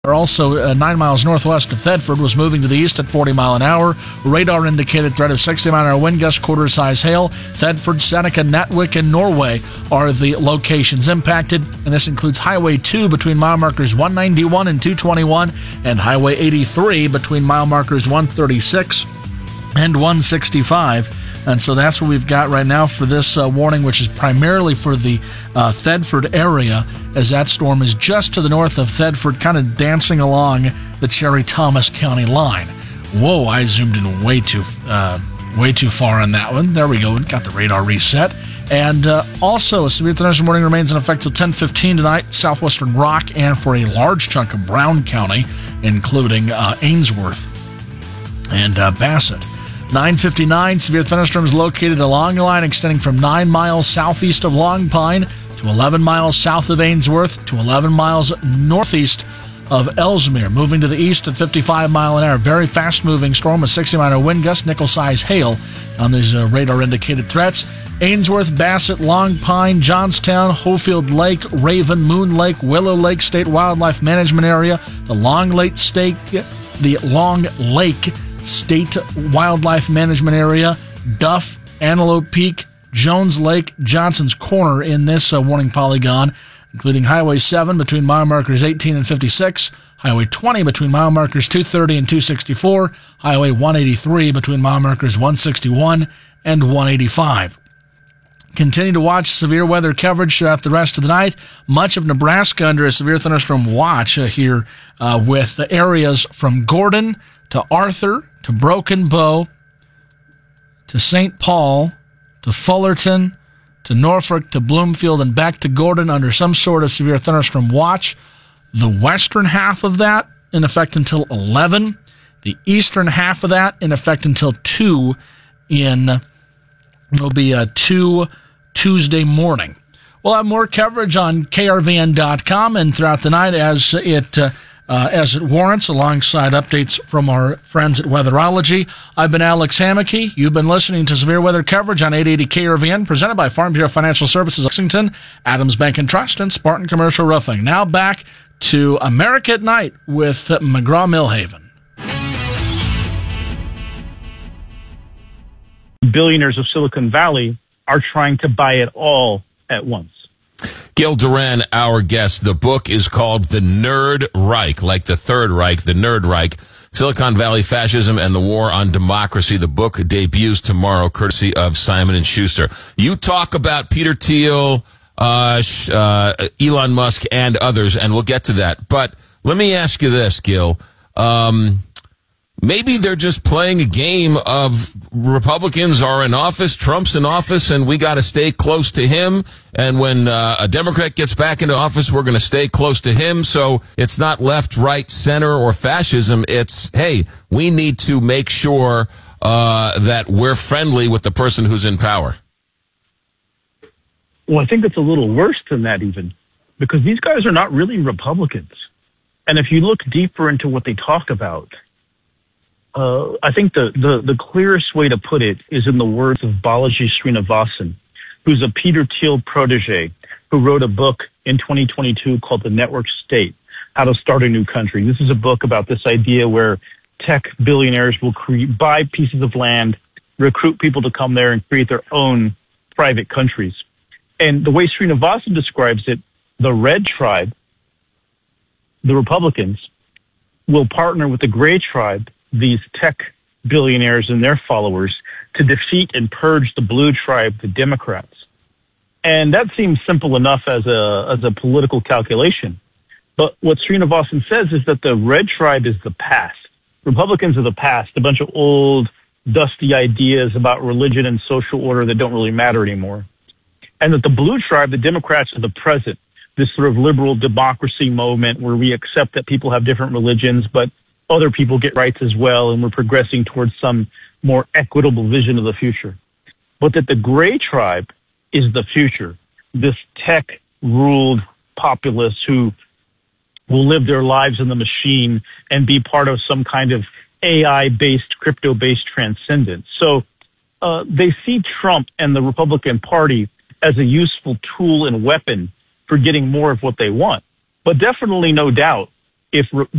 Also 9 miles northwest of Thetford, was moving to the east at 40 mile an hour. Radar indicated threat of 60 mile an hour wind gust, quarter size hail. Thetford, Seneca, Natwick, and Norway are the locations impacted, and this includes Highway 2 between mile markers 191 and 221, and Highway 83 between mile markers 136 and 165. And so that's what we've got right now for this warning, which is primarily for the Thetford area, as that storm is just to the north of Thetford, kind of dancing along the Cherry-Thomas County line. Whoa, I zoomed in way too far on that one. There we go. Got the radar reset. And also, a severe thunderstorm warning remains in effect till 10:15 tonight, southwestern Rock, and for a large chunk of Brown County, including Ainsworth and Bassett. 9:59, severe thunderstorms located along a line extending from 9 miles southeast of Long Pine to 11 miles south of Ainsworth to 11 miles northeast of Ellesmere. Moving to the east at 55 mile an hour. Very fast-moving storm with 60 mile an hour wind gust, nickel-size hail on these radar-indicated threats. Ainsworth, Bassett, Long Pine, Johnstown, Hofield Lake, Raven, Moon Lake, Willow Lake State Wildlife Management Area, the Long Lake State Wildlife Management Area, Duff, Antelope Peak, Jones Lake, Johnson's Corner in this warning polygon, including Highway 7 between mile markers 18 and 56, Highway 20 between mile markers 230 and 264, Highway 183 between mile markers 161 and 185. Continue to watch severe weather coverage throughout the rest of the night. Much of Nebraska under a severe thunderstorm watch here with the areas from Gordon to Arthur to Broken Bow to St. Paul to Fullerton to Norfolk to Bloomfield and back to Gordon under some sort of severe thunderstorm watch. The western half of that in effect until 11. The eastern half of that in effect until 2 will be 2 Tuesday morning. We'll have more coverage on krvn.com and throughout the night as it warrants, alongside updates from our friends at Weatherology. I've been Alex Hammocky. You've been listening to severe weather coverage on 880 KRVN, presented by Farm Bureau Financial Services Lexington, Adams Bank and Trust, and Spartan Commercial Roofing. Now back to America at Night with McGraw-Millhaven. Billionaires of Silicon Valley are trying to buy it all at once. Gil Duran, our guest. The book is called The Nerd Reich, like the Third Reich, the Nerd Reich, Silicon Valley Fascism and the War on Democracy. The book debuts tomorrow, courtesy of Simon & Schuster. You talk about Peter Thiel, Elon Musk, and others, and we'll get to that. But let me ask you this, Gil. Maybe they're just playing a game of Republicans are in office, Trump's in office, and we got to stay close to him. And when a Democrat gets back into office, we're going to stay close to him. So it's not left, right, center, or fascism. It's, hey, we need to make sure that we're friendly with the person who's in power. Well, I think it's a little worse than that even, because these guys are not really Republicans. And if you look deeper into what they talk about, I think the clearest way to put it is in the words of Balaji Srinivasan, who's a Peter Thiel protege, who wrote a book in 2022 called The Network State, How to Start a New Country. This is a book about this idea where tech billionaires will buy pieces of land, recruit people to come there and create their own private countries. And the way Srinivasan describes it, the red tribe, the Republicans, will partner with the gray tribe, these tech billionaires and their followers, to defeat and purge the blue tribe, the Democrats. And that seems simple enough as a political calculation. But what Srinivasan says is that the red tribe is the past. Republicans are the past, a bunch of old, dusty ideas about religion and social order that don't really matter anymore. And that the blue tribe, the Democrats, are the present, this sort of liberal democracy moment where we accept that people have different religions, but other people get rights as well, and we're progressing towards some more equitable vision of the future. But that the gray tribe is the future, this tech-ruled populace who will live their lives in the machine and be part of some kind of AI-based, crypto-based transcendence. So they see Trump and the Republican Party as a useful tool and weapon for getting more of what they want. But definitely, no doubt, if